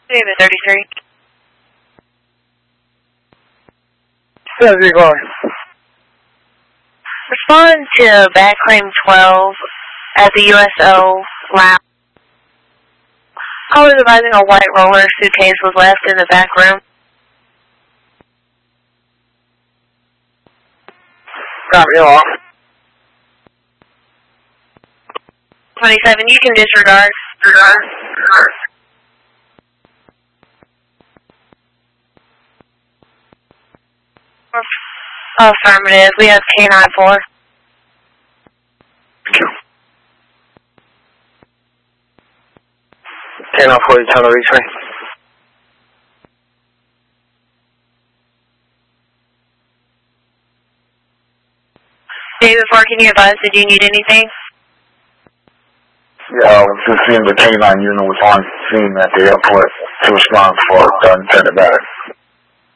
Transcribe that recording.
David 33. How's it going? Respond to back claim 12 at the USO lab. I was advising a white roller suitcase was left in the back room. Got me off. 27, you can disregard. Affirmative. We have K-9 4. K-9 4, you trying to reach me? David 4, can you advise, did you need anything? Yeah, I was just seeing the K-9 unit was on scene at the airport to respond for unintended matter.